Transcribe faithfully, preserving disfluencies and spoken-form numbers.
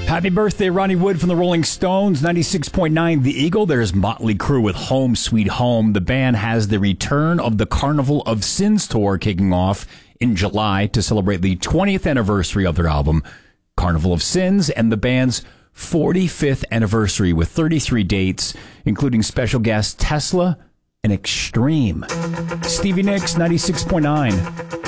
Happy birthday, Ronnie Wood from the Rolling Stones, ninety-six point nine The Eagle. There's Motley Crue with Home Sweet Home. The band has the return of the Carnival of Sins tour kicking off in July to celebrate the twentieth anniversary of their album, Carnival of Sins, and the band's forty-fifth anniversary with thirty-three dates, including special guests Tesla and Extreme. Stevie Nicks, ninety-six point nine.